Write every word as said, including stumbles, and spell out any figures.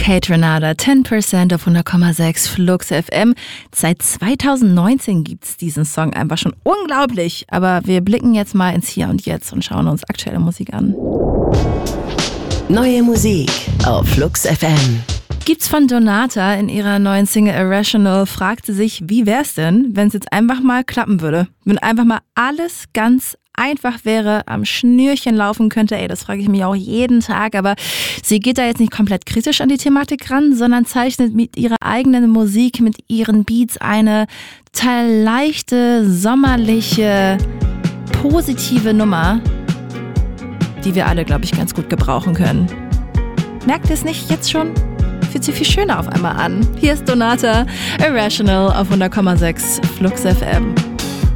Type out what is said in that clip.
Kate Renata, zehn Prozent auf hundert Komma sechs Flux F M. Seit zweitausendneunzehn gibt's diesen Song einfach schon. Unglaublich. Aber wir blicken jetzt mal ins Hier und Jetzt und schauen uns aktuelle Musik an. Neue Musik auf Flux F M. Gibt's von Donata in ihrer neuen Single Irrational, fragt sie sich, wie wär's denn, wenn es jetzt einfach mal klappen würde? Wenn einfach mal alles ganz einfach wäre, am Schnürchen laufen könnte. Ey, das frage ich mich auch jeden Tag. Aber sie geht da jetzt nicht komplett kritisch an die Thematik ran, sondern zeichnet mit ihrer eigenen Musik, mit ihren Beats eine total leichte, sommerliche, positive Nummer, die wir alle, glaube ich, ganz gut gebrauchen können. Merkt ihr es nicht jetzt schon? Fühlt sich viel schöner auf einmal an. Hier ist Donata, Irrational auf hundert Komma sechs Flux F M.